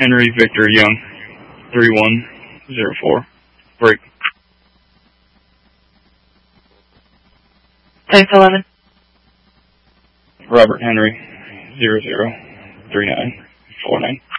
Henry Victor Young, 3104. Break. Type 11. Robert Henry, 003949.